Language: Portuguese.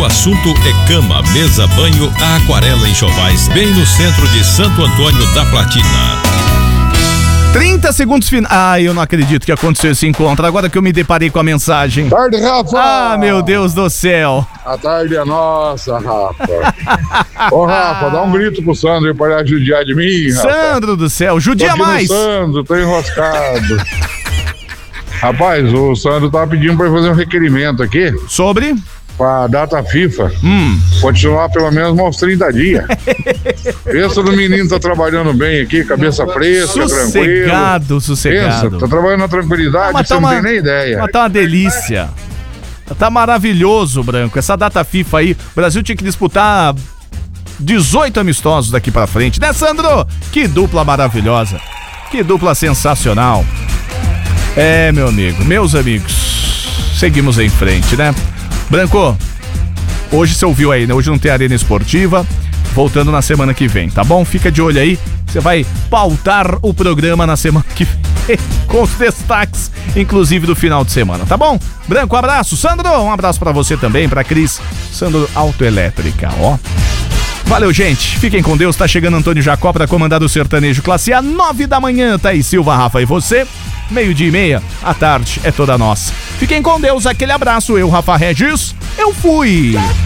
o assunto é cama, mesa, banho, a Aquarela Enxovais, bem no centro de Santo Antônio da Platina. 30 segundos finais. Ai, eu não acredito que aconteceu esse encontro. Agora que eu me deparei com a mensagem. Tarde, Rafa! Ah, meu Deus do céu. A tarde é nossa, Rafa. Ô, Rafa, dá um grito pro Sandro aí pra judiar de mim, Rafa. Sandro do céu, judia mais. Sandro, tô enroscado. Rapaz, o Sandro tava pedindo pra eu fazer um requerimento aqui. Sobre? Pra data FIFA. Continuar pelo menos uns 30 dias. Pensa no menino tá trabalhando bem aqui, cabeça fresca, tranquilo. Sossegado. Pensa, tá trabalhando na tranquilidade, você não tem nem ideia. Mas tá uma delícia. Tá maravilhoso, Branco. Essa data FIFA aí, o Brasil tinha que disputar 18 amistosos daqui pra frente, né, Sandro? Que dupla maravilhosa. Que dupla sensacional. É, meu amigo, meus amigos, seguimos em frente, né? Branco, hoje você ouviu aí, né? Hoje não tem Arena Esportiva, voltando na semana que vem, tá bom? Fica de olho aí, você vai pautar o programa na semana que vem, com os destaques, inclusive do final de semana, tá bom? Branco, um abraço. Sandro, um abraço pra você também, pra Cris, Sandro Autoelétrica, ó. Valeu, gente. Fiquem com Deus. Tá chegando Antônio Jacó pra comandar o Sertanejo Classe A, 9 da manhã. Thaís Silva, Rafa e você. 12:30, a tarde é toda nossa. Fiquem com Deus. Aquele abraço. Eu, Rafa Regis, eu fui.